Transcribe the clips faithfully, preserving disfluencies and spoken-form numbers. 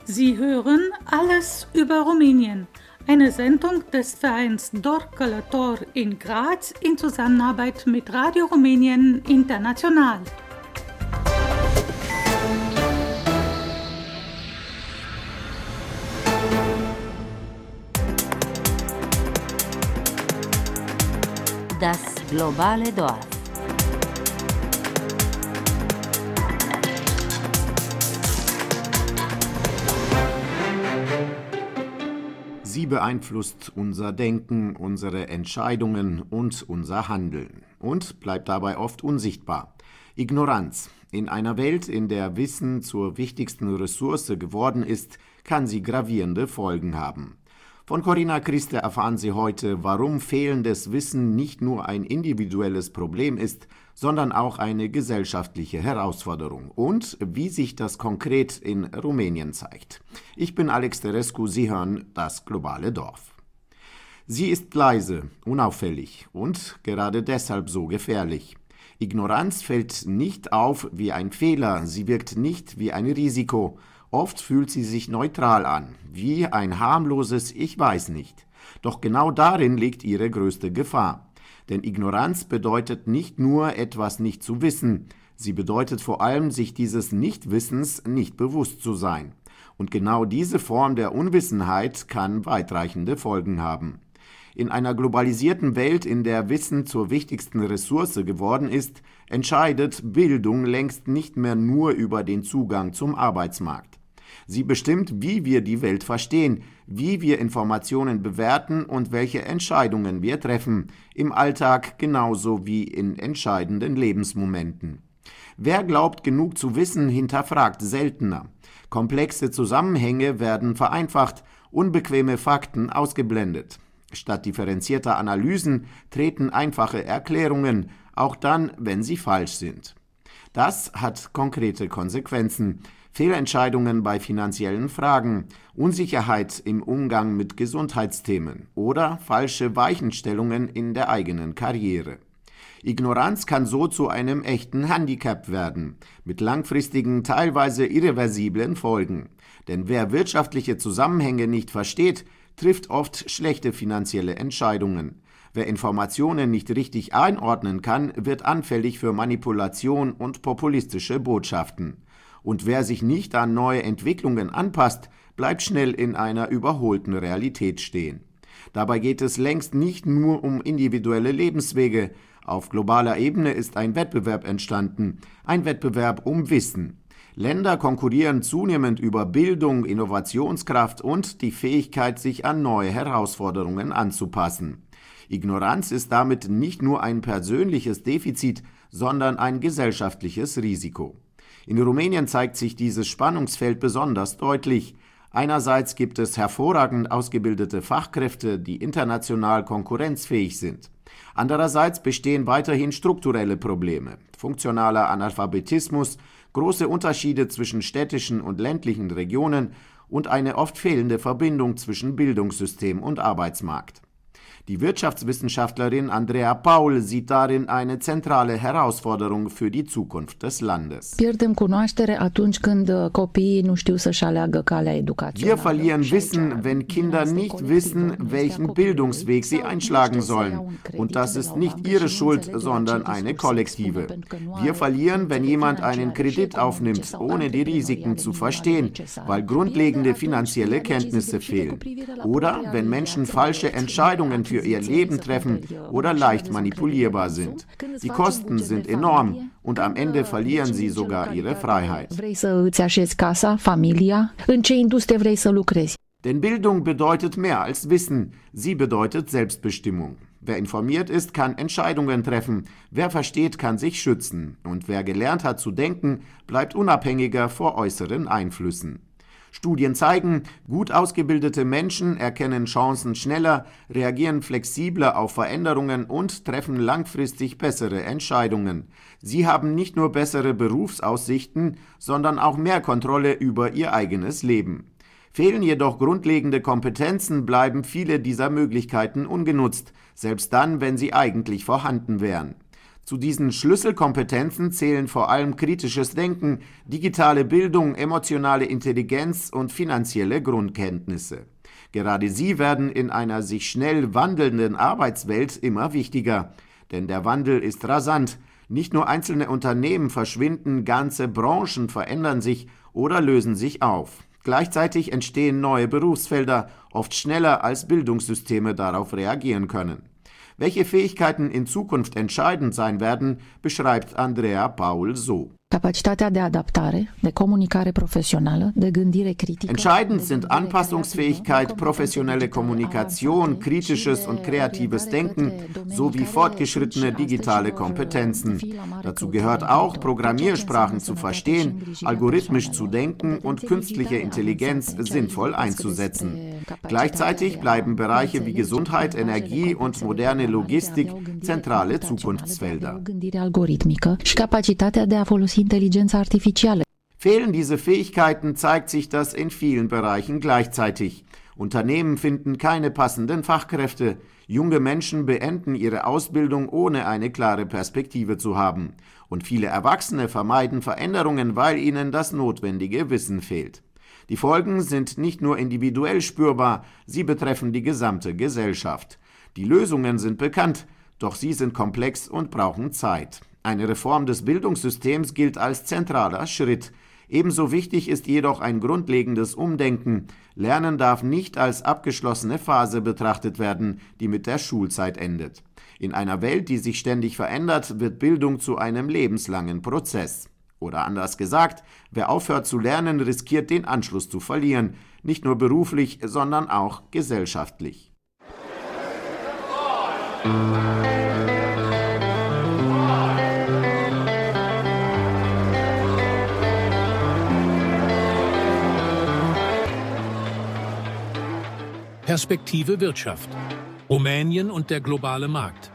Sie hören Alles über Rumänien, eine Sendung des Vereins Dor Călător in Graz in Zusammenarbeit mit Radio Rumänien International. Das globale Dorf. Sie beeinflusst unser Denken, unsere Entscheidungen und unser Handeln und bleibt dabei oft unsichtbar. Ignoranz. In einer Welt, in der Wissen zur wichtigsten Ressource geworden ist, kann sie gravierende Folgen haben. Von Corinna Christe erfahren Sie heute, warum fehlendes Wissen nicht nur ein individuelles Problem ist, sondern auch eine gesellschaftliche Herausforderung und wie sich das konkret in Rumänien zeigt. Ich bin Alex Terescu, Sie hören das globale Dorf. Sie ist leise, unauffällig und gerade deshalb so gefährlich. Ignoranz fällt nicht auf wie ein Fehler, sie wirkt nicht wie ein Risiko. Oft fühlt sie sich neutral an, wie ein harmloses Ich weiß nicht. Doch genau darin liegt ihre größte Gefahr. Denn Ignoranz bedeutet nicht nur, etwas nicht zu wissen, sie bedeutet vor allem, sich dieses Nichtwissens nicht bewusst zu sein. Und genau diese Form der Unwissenheit kann weitreichende Folgen haben. In einer globalisierten Welt, in der Wissen zur wichtigsten Ressource geworden ist, entscheidet Bildung längst nicht mehr nur über den Zugang zum Arbeitsmarkt. Sie bestimmt, wie wir die Welt verstehen, wie wir Informationen bewerten und welche Entscheidungen wir treffen, im Alltag genauso wie in entscheidenden Lebensmomenten. Wer glaubt, genug zu wissen, hinterfragt seltener. Komplexe Zusammenhänge werden vereinfacht, unbequeme Fakten ausgeblendet. Statt differenzierter Analysen treten einfache Erklärungen, auch dann, wenn sie falsch sind. Das hat konkrete Konsequenzen. Fehlentscheidungen bei finanziellen Fragen, Unsicherheit im Umgang mit Gesundheitsthemen oder falsche Weichenstellungen in der eigenen Karriere. Ignoranz kann so zu einem echten Handicap werden, mit langfristigen, teilweise irreversiblen Folgen. Denn wer wirtschaftliche Zusammenhänge nicht versteht, trifft oft schlechte finanzielle Entscheidungen. Wer Informationen nicht richtig einordnen kann, wird anfällig für Manipulation und populistische Botschaften. Und wer sich nicht an neue Entwicklungen anpasst, bleibt schnell in einer überholten Realität stehen. Dabei geht es längst nicht nur um individuelle Lebenswege. Auf globaler Ebene ist ein Wettbewerb entstanden, ein Wettbewerb um Wissen. Länder konkurrieren zunehmend über Bildung, Innovationskraft und die Fähigkeit, sich an neue Herausforderungen anzupassen. Ignoranz ist damit nicht nur ein persönliches Defizit, sondern ein gesellschaftliches Risiko. In Rumänien zeigt sich dieses Spannungsfeld besonders deutlich. Einerseits gibt es hervorragend ausgebildete Fachkräfte, die international konkurrenzfähig sind. Andererseits bestehen weiterhin strukturelle Probleme, funktionaler Analphabetismus, große Unterschiede zwischen städtischen und ländlichen Regionen und eine oft fehlende Verbindung zwischen Bildungssystem und Arbeitsmarkt. Die Wirtschaftswissenschaftlerin Andreea Paul sieht darin eine zentrale Herausforderung für die Zukunft des Landes. Wir verlieren Wissen, wenn Kinder nicht wissen, welchen Bildungsweg sie einschlagen sollen. Und das ist nicht ihre Schuld, sondern eine kollektive. Wir verlieren, wenn jemand einen Kredit aufnimmt, ohne die Risiken zu verstehen, weil grundlegende finanzielle Kenntnisse fehlen. Oder wenn Menschen falsche Entscheidungen für ihr Leben treffen oder leicht manipulierbar sind. Die Kosten sind enorm und am Ende verlieren sie sogar ihre Freiheit. Denn Bildung bedeutet mehr als Wissen, sie bedeutet Selbstbestimmung. Wer informiert ist, kann Entscheidungen treffen, wer versteht, kann sich schützen und wer gelernt hat zu denken, bleibt unabhängiger vor äußeren Einflüssen. Studien zeigen, gut ausgebildete Menschen erkennen Chancen schneller, reagieren flexibler auf Veränderungen und treffen langfristig bessere Entscheidungen. Sie haben nicht nur bessere Berufsaussichten, sondern auch mehr Kontrolle über ihr eigenes Leben. Fehlen jedoch grundlegende Kompetenzen, bleiben viele dieser Möglichkeiten ungenutzt, selbst dann, wenn sie eigentlich vorhanden wären. Zu diesen Schlüsselkompetenzen zählen vor allem kritisches Denken, digitale Bildung, emotionale Intelligenz und finanzielle Grundkenntnisse. Gerade sie werden in einer sich schnell wandelnden Arbeitswelt immer wichtiger. Denn der Wandel ist rasant. Nicht nur einzelne Unternehmen verschwinden, ganze Branchen verändern sich oder lösen sich auf. Gleichzeitig entstehen neue Berufsfelder, oft schneller als Bildungssysteme darauf reagieren können. Welche Fähigkeiten in Zukunft entscheidend sein werden, beschreibt Andrea Paul so. Capacitatea de adaptare, de comunicare profesională, de gândire critică. Entscheidend sind Anpassungsfähigkeit, professionelle Kommunikation, kritisches und kreatives Denken sowie fortgeschrittene digitale Kompetenzen. Dazu gehört auch, Programmiersprachen zu verstehen, algorithmisch zu denken und künstliche Intelligenz sinnvoll einzusetzen. Gleichzeitig bleiben Bereiche wie Gesundheit, Energie und moderne Logistik zentrale Zukunftsfelder. Fehlen diese Fähigkeiten, zeigt sich das in vielen Bereichen gleichzeitig. Unternehmen finden keine passenden Fachkräfte. Junge Menschen beenden ihre Ausbildung, ohne eine klare Perspektive zu haben. Und viele Erwachsene vermeiden Veränderungen, weil ihnen das notwendige Wissen fehlt. Die Folgen sind nicht nur individuell spürbar, sie betreffen die gesamte Gesellschaft. Die Lösungen sind bekannt, doch sie sind komplex und brauchen Zeit. Eine Reform des Bildungssystems gilt als zentraler Schritt. Ebenso wichtig ist jedoch ein grundlegendes Umdenken. Lernen darf nicht als abgeschlossene Phase betrachtet werden, die mit der Schulzeit endet. In einer Welt, die sich ständig verändert, wird Bildung zu einem lebenslangen Prozess. Oder anders gesagt, wer aufhört zu lernen, riskiert den Anschluss zu verlieren, nicht nur beruflich, sondern auch gesellschaftlich. Perspektive Wirtschaft. Rumänien und der globale Markt.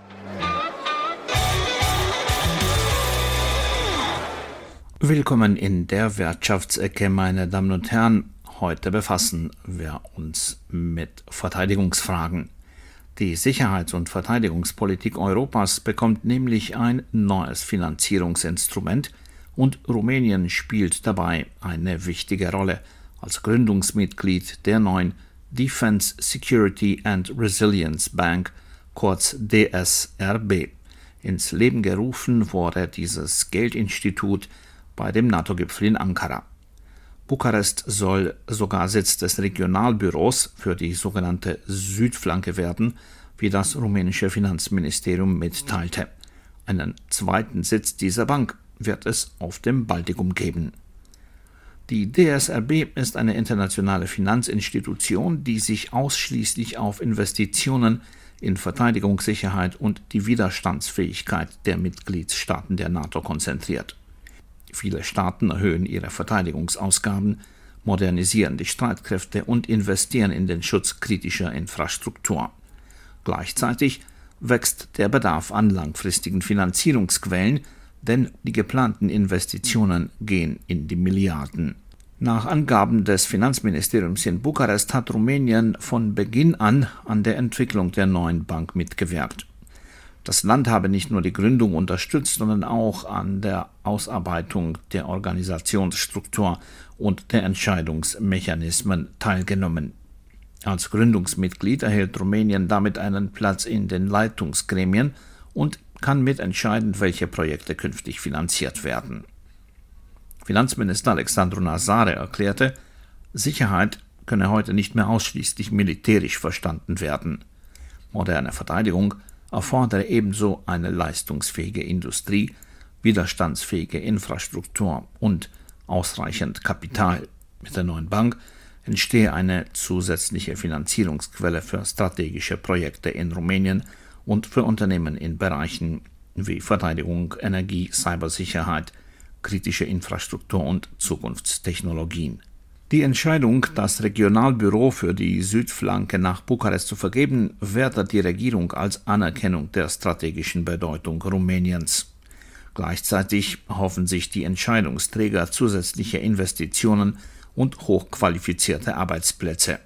Willkommen in der Wirtschaftsecke, meine Damen und Herren. Heute befassen wir uns mit Verteidigungsfragen. Die Sicherheits- und Verteidigungspolitik Europas bekommt nämlich ein neues Finanzierungsinstrument und Rumänien spielt dabei eine wichtige Rolle als Gründungsmitglied der neuen Defense Security and Resilience Bank, kurz D S R B. Ins Leben gerufen wurde dieses Geldinstitut bei dem NATO-Gipfel in Ankara. Bukarest soll sogar Sitz des Regionalbüros für die sogenannte Südflanke werden, wie das rumänische Finanzministerium mitteilte. Einen zweiten Sitz dieser Bank wird es auf dem Baltikum geben. Die D S R B ist eine internationale Finanzinstitution, die sich ausschließlich auf Investitionen in Verteidigungssicherheit und die Widerstandsfähigkeit der Mitgliedstaaten der NATO konzentriert. Viele Staaten erhöhen ihre Verteidigungsausgaben, modernisieren die Streitkräfte und investieren in den Schutz kritischer Infrastruktur. Gleichzeitig wächst der Bedarf an langfristigen Finanzierungsquellen, denn die geplanten Investitionen gehen in die Milliarden. Nach Angaben des Finanzministeriums in Bukarest hat Rumänien von Beginn an an der Entwicklung der neuen Bank mitgewirkt. Das Land habe nicht nur die Gründung unterstützt, sondern auch an der Ausarbeitung der Organisationsstruktur und der Entscheidungsmechanismen teilgenommen. Als Gründungsmitglied erhält Rumänien damit einen Platz in den Leitungsgremien und kann mitentscheiden, welche Projekte künftig finanziert werden. Finanzminister Alexandru Nazare erklärte, Sicherheit könne heute nicht mehr ausschließlich militärisch verstanden werden. Moderne Verteidigung erfordere ebenso eine leistungsfähige Industrie, widerstandsfähige Infrastruktur und ausreichend Kapital. Mit der neuen Bank entstehe eine zusätzliche Finanzierungsquelle für strategische Projekte in Rumänien und für Unternehmen in Bereichen wie Verteidigung, Energie, Cybersicherheit, kritische Infrastruktur und Zukunftstechnologien. Die Entscheidung, das Regionalbüro für die Südflanke nach Bukarest zu vergeben, wertet die Regierung als Anerkennung der strategischen Bedeutung Rumäniens. Gleichzeitig hoffen sich die Entscheidungsträger zusätzliche Investitionen und hochqualifizierte Arbeitsplätze.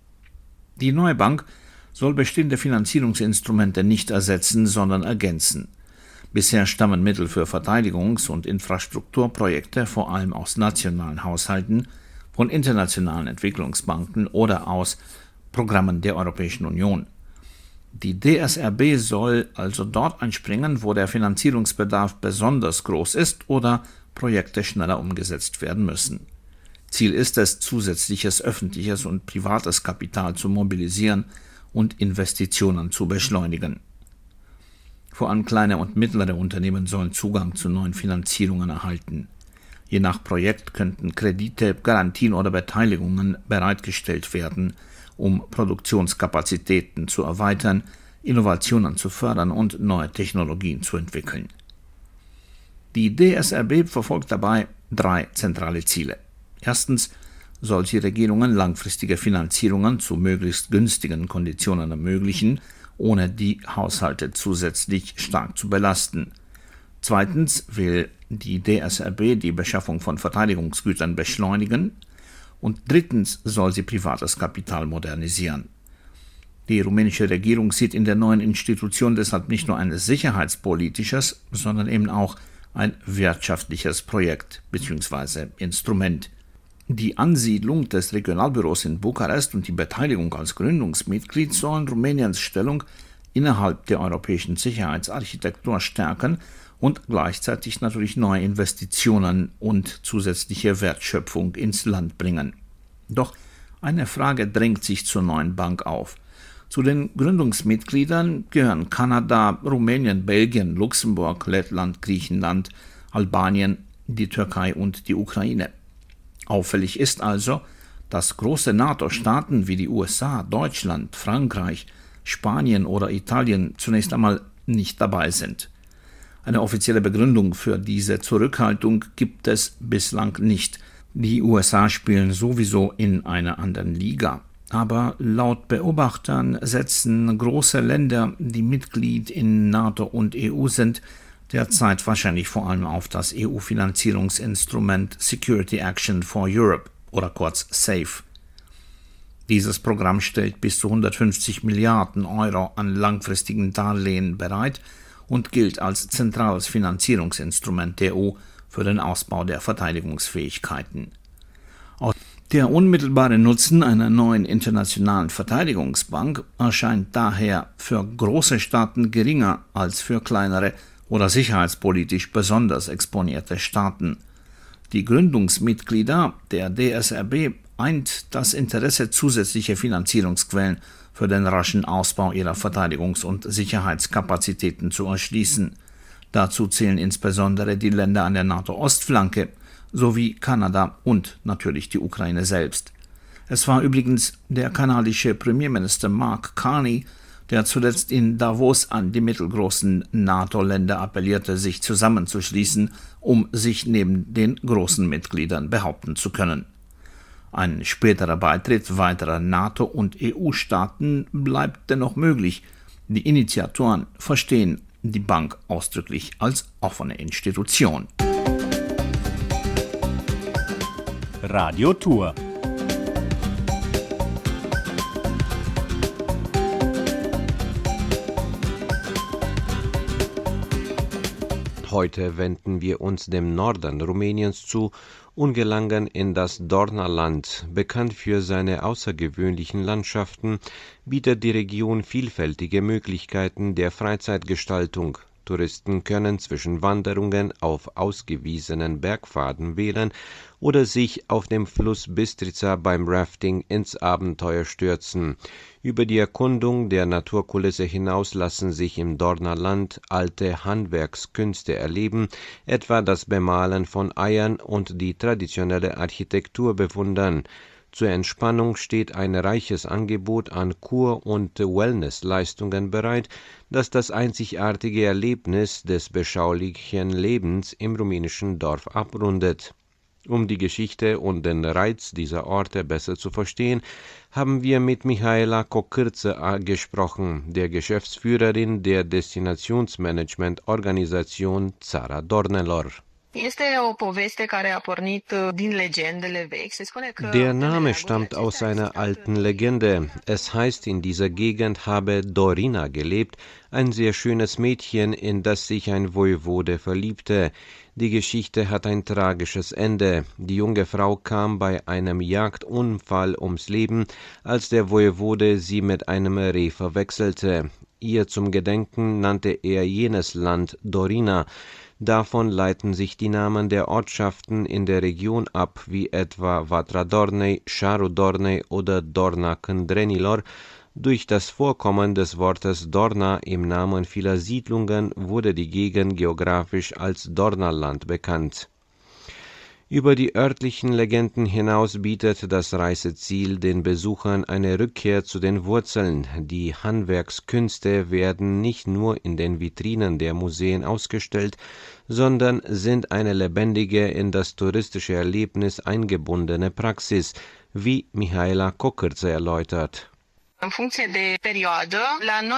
Die neue Bank soll bestehende Finanzierungsinstrumente nicht ersetzen, sondern ergänzen. Bisher stammen Mittel für Verteidigungs- und Infrastrukturprojekte vor allem aus nationalen Haushalten, von internationalen Entwicklungsbanken oder aus Programmen der Europäischen Union. Die D S R B soll also dort einspringen, wo der Finanzierungsbedarf besonders groß ist oder Projekte schneller umgesetzt werden müssen. Ziel ist es, zusätzliches öffentliches und privates Kapital zu mobilisieren und Investitionen zu beschleunigen. Vor allem kleine und mittlere Unternehmen sollen Zugang zu neuen Finanzierungen erhalten. Je nach Projekt könnten Kredite, Garantien oder Beteiligungen bereitgestellt werden, um Produktionskapazitäten zu erweitern, Innovationen zu fördern und neue Technologien zu entwickeln. Die D S R B verfolgt dabei drei zentrale Ziele. Erstens soll sie Regierungen langfristige Finanzierungen zu möglichst günstigen Konditionen ermöglichen, ohne die Haushalte zusätzlich stark zu belasten. Zweitens will die D S R B die Beschaffung von Verteidigungsgütern beschleunigen. Und drittens soll sie privates Kapital modernisieren. Die rumänische Regierung sieht in der neuen Institution deshalb nicht nur ein sicherheitspolitisches, sondern eben auch ein wirtschaftliches Projekt bzw. Instrument. Die Ansiedlung des Regionalbüros in Bukarest und die Beteiligung als Gründungsmitglied sollen Rumäniens Stellung innerhalb der europäischen Sicherheitsarchitektur stärken und gleichzeitig natürlich neue Investitionen und zusätzliche Wertschöpfung ins Land bringen. Doch eine Frage drängt sich zur neuen Bank auf. Zu den Gründungsmitgliedern gehören Kanada, Rumänien, Belgien, Luxemburg, Lettland, Griechenland, Albanien, die Türkei und die Ukraine. Auffällig ist also, dass große NATO-Staaten wie die U S A, Deutschland, Frankreich, Spanien oder Italien zunächst einmal nicht dabei sind. Eine offizielle Begründung für diese Zurückhaltung gibt es bislang nicht. Die U S A spielen sowieso in einer anderen Liga. Aber laut Beobachtern setzen große Länder, die Mitglied in NATO und E U sind, derzeit wahrscheinlich vor allem auf das E U-Finanzierungsinstrument Security Action for Europe oder kurz SAFE. Dieses Programm stellt bis zu hundertfünfzig Milliarden Euro an langfristigen Darlehen bereit und gilt als zentrales Finanzierungsinstrument der E U für den Ausbau der Verteidigungsfähigkeiten. Der unmittelbare Nutzen einer neuen internationalen Verteidigungsbank erscheint daher für große Staaten geringer als für kleinere oder sicherheitspolitisch besonders exponierte Staaten. Die Gründungsmitglieder der D S R B eint das Interesse, zusätzliche Finanzierungsquellen für den raschen Ausbau ihrer Verteidigungs- und Sicherheitskapazitäten zu erschließen. Dazu zählen insbesondere die Länder an der NATO-Ostflanke sowie Kanada und natürlich die Ukraine selbst. Es war übrigens der kanadische Premierminister Mark Carney, der zuletzt in Davos an die mittelgroßen NATO-Länder appellierte, sich zusammenzuschließen, um sich neben den großen Mitgliedern behaupten zu können. Ein späterer Beitritt weiterer NATO- und E U-Staaten bleibt dennoch möglich. Die Initiatoren verstehen die Bank ausdrücklich als offene Institution. Radio Tour. Heute wenden wir uns dem Norden Rumäniens zu und gelangen in das Dornland. Bekannt für seine außergewöhnlichen Landschaften, bietet die Region vielfältige Möglichkeiten der Freizeitgestaltung. Touristen können zwischen Wanderungen auf ausgewiesenen Bergpfaden wählen oder sich auf dem Fluss Bistrița beim Rafting ins Abenteuer stürzen. Über die Erkundung der Naturkulisse hinaus lassen sich im Dornland alte Handwerkskünste erleben, etwa das Bemalen von Eiern und die traditionelle Architektur bewundern. Zur Entspannung steht ein reiches Angebot an Kur- und Wellnessleistungen bereit, das das einzigartige Erlebnis des beschaulichen Lebens im rumänischen Dorf abrundet. Um die Geschichte und den Reiz dieser Orte besser zu verstehen, haben wir mit Mihaela Cocârță gesprochen, der Geschäftsführerin der Destinationsmanagement-Organisation Țara Dornelor. Der Name stammt aus einer alten Legende. Es heißt, in dieser Gegend habe Dorina gelebt, ein sehr schönes Mädchen, in das sich ein Wojewode verliebte. Die Geschichte hat ein tragisches Ende. Die junge Frau kam bei einem Jagdunfall ums Leben, als der Wojewode sie mit einem Reh verwechselte. Ihr zum Gedenken nannte er jenes Land Dorina. Davon leiten sich die Namen der Ortschaften in der Region ab, wie etwa Vatradornej, Šarudornej oder Dorna Kndrenilor. Durch das Vorkommen des Wortes Dorna im Namen vieler Siedlungen wurde die Gegend geografisch als Dornaland bekannt. Über die örtlichen Legenden hinaus bietet das Reiseziel den Besuchern eine Rückkehr zu den Wurzeln. Die Handwerkskünste werden nicht nur in den Vitrinen der Museen ausgestellt, sondern sind eine lebendige, in das touristische Erlebnis eingebundene Praxis, wie Mihaela Kokirze erläutert.